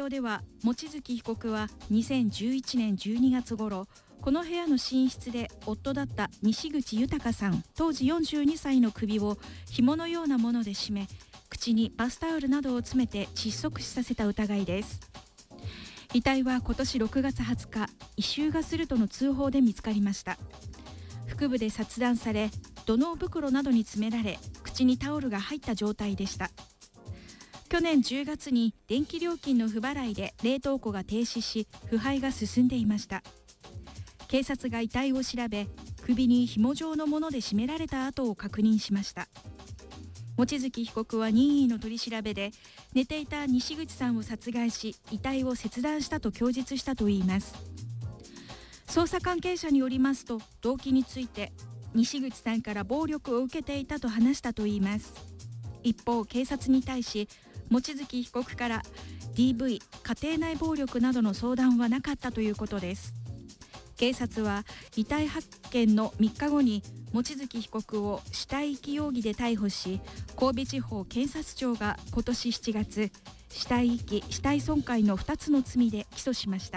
証では望月被告は2011年12月頃、この部屋の寝室で夫だった西口豊さん当時42歳の首を紐のようなもので絞め、口にバスタオルなどを詰めて窒息死させた疑いです。遺体は今年6月20日、異臭がするとの通報で見つかりました。腹部で切断され、土のう袋などに詰められ、口にタオルが入った状態でした。去年10月に電気料金の不払いで冷凍庫が停止し、腐敗が進んでいました。警察が遺体を調べ、首に紐状のもので絞められた跡を確認しました。望月被告は任意の取り調べで、寝ていた西口さんを殺害し、遺体を切断したと供述したといいます。捜査関係者によりますと、動機について西口さんから暴力を受けていたと話したといいます。一方、警察に対し望月被告から DV、家庭内暴力などの相談はなかったということです。警察は遺体発見の3日後に望月被告を死体遺棄容疑で逮捕し、神戸地方検察庁が今年7月、死体遺棄・死体損壊の2つの罪で起訴しました。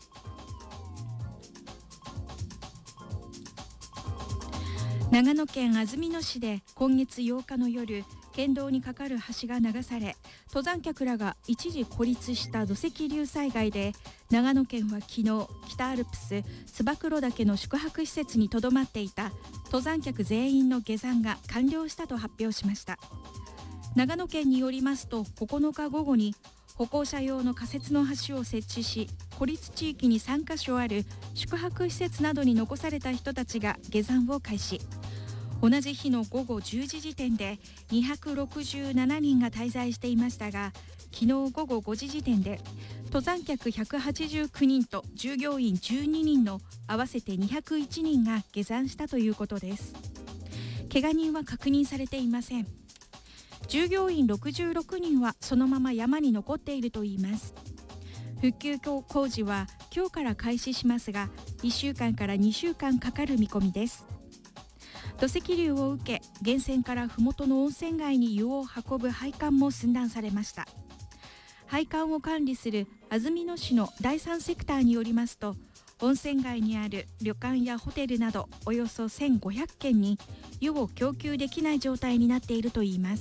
長野県安曇野市で今月8日の夜、県道に架かる橋が流され、登山客らが一時孤立した土石流災害で、長野県は昨日、北アルプス燕岳の宿泊施設にとどまっていた登山客全員の下山が完了したと発表しました。長野県によりますと、9日午後に歩行者用の仮設の橋を設置し、孤立地域に3カ所ある宿泊施設などに残された人たちが下山を開始。同じ日の午後10時時点で267人が滞在していましたが、昨日午後5時時点で登山客189人と従業員12人の合わせて201人が下山したということです。怪我人は確認されていません。従業員66人はそのまま山に残っているといいます。復旧工事は今日から開始しますが、1週間から2週間かかる見込みです。土石流を受け、源泉から麓の温泉街に湯を運ぶ配管も寸断されました。配管を管理する安曇野市の第三セクターによりますと、温泉街にある旅館やホテルなどおよそ1500軒に湯を供給できない状態になっているといいます。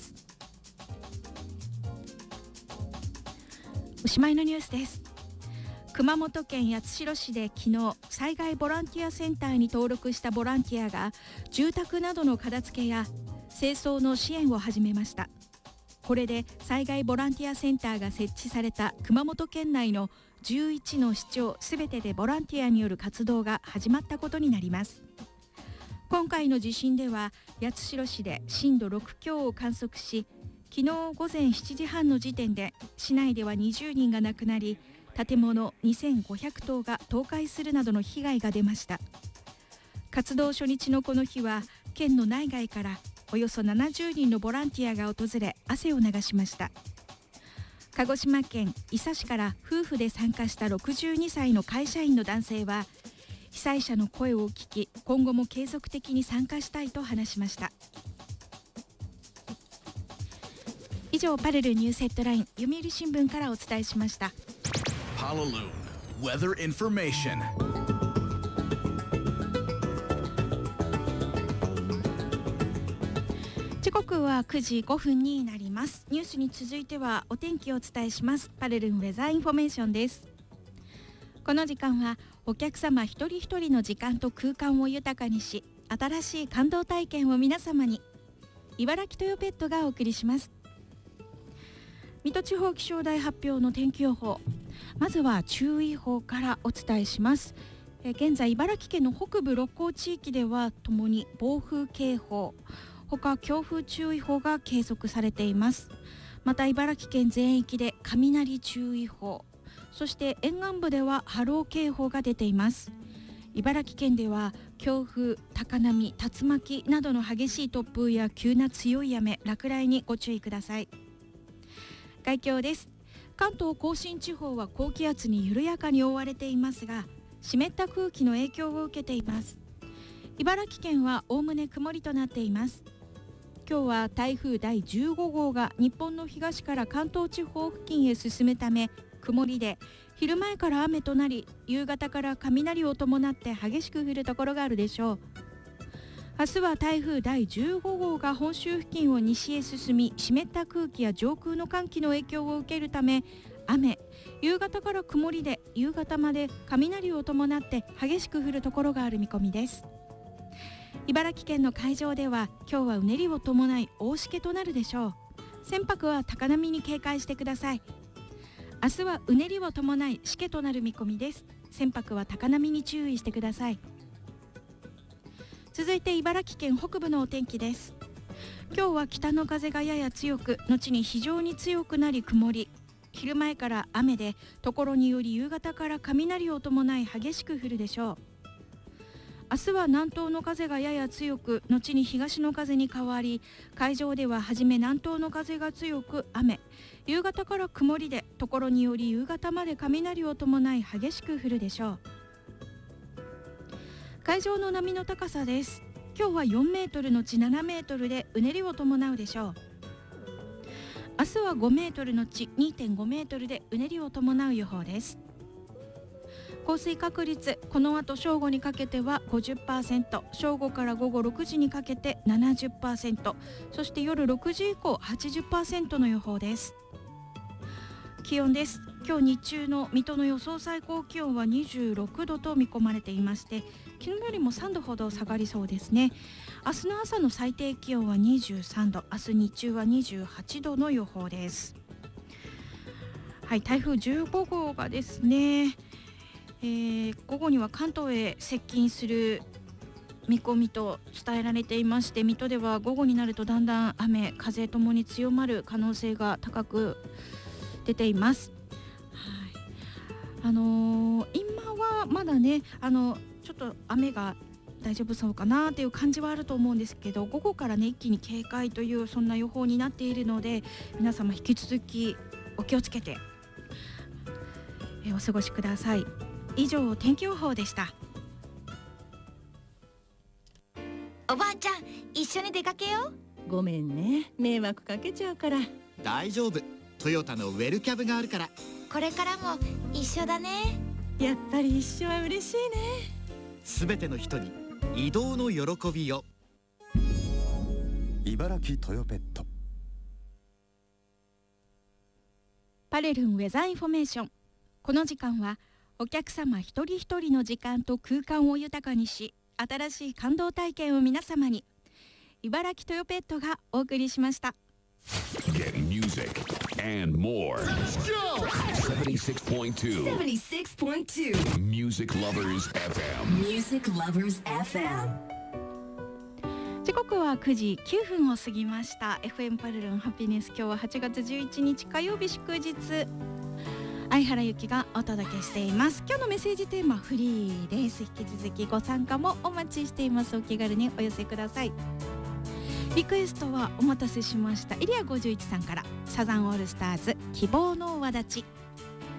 おしまいのニュースです。熊本県八代市で昨日、災害ボランティアセンターに登録したボランティアが住宅などの片付けや清掃の支援を始めました。これで災害ボランティアセンターが設置された熊本県内の11の市町すべてでボランティアによる活動が始まったことになります。今回の地震では八代市で震度6強を観測し、昨日午前7時半の時点で市内では20人が亡くなり、建物2500棟が倒壊するなどの被害が出ました。活動初日のこの日は県の内外からおよそ70人のボランティアが訪れ、汗を流しました。鹿児島県伊佐市から夫婦で参加した62歳の会社員の男性は、被災者の声を聞き、今後も継続的に参加したいと話しました。以上、パルルニュースヘッドライン、読売新聞からお伝えしました。 Hallelujah Weather Information。 時刻は9時5分になります。ニュースに続いてはお天気をお伝えします。パルルンウェザーインフォメーションです。この時間はお客様一人一人の時間と空間を豊かにし、新しい感動体験を皆様に。茨城トヨペットがお送りします。水戸地方気象台発表の天気予報、まずは注意報からお伝えします。現在茨城県の北部6港地域ではともに暴風警報、他強風注意報が継続されています。また茨城県全域で雷注意報、そして沿岸部では波浪警報が出ています。茨城県では強風、高波、竜巻などの激しい突風や急な強い雨、落雷にご注意ください。概況です。関東甲信地方は高気圧に緩やかに覆われていますが、湿った空気の影響を受けています。茨城県はおおむね曇りとなっています。今日は台風第15号が日本の東から関東地方付近へ進むため、 曇りで昼前から雨となり、夕方から雷を伴って激しく降るところがあるでしょう。明日は台風第15号が本州付近を西へ進み、湿った空気や上空の寒気の影響を受けるため雨、夕方から曇りで夕方まで雷を伴って激しく降るところがある見込みです。茨城県の海上では今日はうねりを伴い大しけとなるでしょう。船舶は高波に警戒してください。明日はうねりを伴いしけとなる見込みです。船舶は高波に注意してください。続いて茨城県北部のお天気です。今日は北の風がやや強く、後に非常に強くなり曇り、昼前から雨でところにより夕方から雷を伴い激しく降るでしょう。明日は南東の風がやや強く、後に東の風に変わり、海上では初め南東の風が強く雨、夕方から曇りでところにより夕方まで雷を伴い激しく降るでしょう。海上の波の高さです。今日は4メートルのち7メートルでうねりを伴うでしょう。明日は5メートルのち 2.5 メートルでうねりを伴う予報です。降水確率、この後正午にかけては 50%、 正午から午後6時にかけて 70%、 そして夜6時以降 80% の予報です。気温です。今日日中の水戸の予想最高気温は26度と見込まれていまして、昨日よりも3度ほど下がりそうですね。明日の朝の最低気温は23度、明日日中は28度の予報です。はい、台風15号がですね、午後には関東へ接近する見込みと伝えられていまして、水戸では午後になるとだんだん雨風ともに強まる可能性が高く出ています。はい、今はまだね、ちょっと雨が大丈夫そうかなという感じはあると思うんですけど、午後からね一気に警戒というそんな予報になっているので、皆様引き続きお気をつけてお過ごしください。以上、天気予報でした。 おばあちゃん、一緒に出かけよう。ごめんね、迷惑かけちゃうから。 大丈夫、トヨタのウェルキャブがあるから。 これからも一緒だね。 やっぱり一緒は嬉しいね。 すべての人に移動の喜びを。 茨城トヨペット。 パレルンウェザーインフォメーション。この時間はお客様一人一人の時間と空間を豊かにし、新しい感動体験を皆様に、茨城トヨペットがお送りしました。 Get music and more. Let's go! 76.2 Music Lovers FM. Music Lovers FM。 時刻は9時9分を過ぎました。 FM パレルンハピネス、今日は8月11日火曜日祝日、相原由紀がお届けしています。今日のメッセージテーマフリーです。引き続きご参加もお待ちしています。お気軽にお寄せください。リクエストはお待たせしました、エリア51さんから、サザンオールスターズ希望の輪立ち。